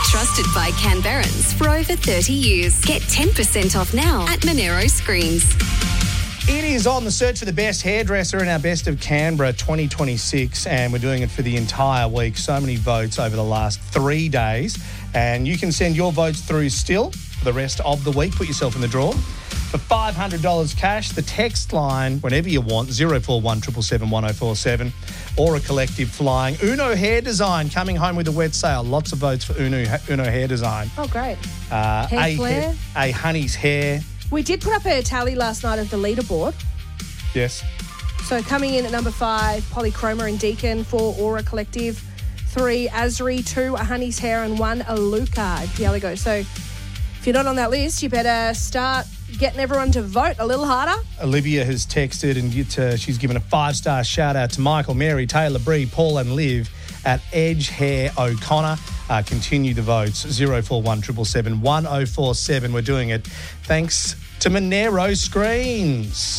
Trusted by Canberrans for over 30 years. Get 10% off now at Monero Screens. It is on the search for the best hairdresser in our Best of Canberra 2026, and we're doing it for the entire week. So many votes over the last 3 days, and you can send your votes through still for the rest of the week. Put yourself in the draw for $500 cash. The text line, whenever you want, 0417 777 1047, or a collective flying. Uno Hair Design coming home with a wet sale. Lots of votes for Uno Hair Design. Oh, great. A flare. A Honey's Hair. We did put up a tally last night of the leaderboard. Yes. So coming in at number 5, Polychroma and Deacon. 4, Aura Collective. 3, Asri. 2, A Honey's Hair. And 1, Aluka. Dialego. So if you're not on that list, you better start getting everyone to vote a little harder. Olivia has texted and she's given a 5-star shout out to Michael, Mary, Taylor, Bree, Paul and Liv at Edge Hair O'Connor. Continue the votes, 0417 777 1047. We're doing it thanks to Monero Screens.